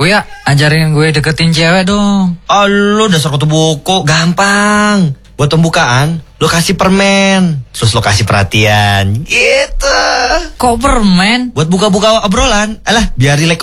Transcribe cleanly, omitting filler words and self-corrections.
Uya, ajarin gue deketin cewek dong. Oh, lu dasar kutu buku. Gampang. Buat pembukaan, lo kasih permen. Terus lo kasih perhatian. Gitu. Kok permen? Buat buka-buka obrolan. Alah, biar rileks